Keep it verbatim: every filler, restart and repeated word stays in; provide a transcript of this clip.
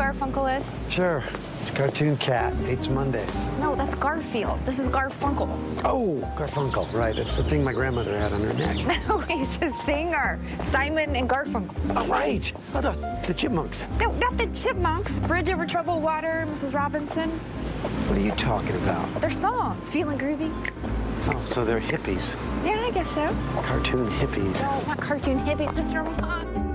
Garfunkel is? Sure. It's a cartoon cat. Hates Mondays. No, that's Garfield. This is Garfunkel. Oh, Garfunkel. Right. It's the thing my grandmother had on her neck. No, he's a singer. Simon and Garfunkel. Oh, right. Oh, the, the chipmunks. No, not the Chipmunks. Bridge Over Troubled Water, Missus Robinson. What are you talking about? Their songs. Feeling Groovy. Oh, so they're hippies. Yeah, I guess so. Cartoon hippies. No, not cartoon hippies. Mister Monk.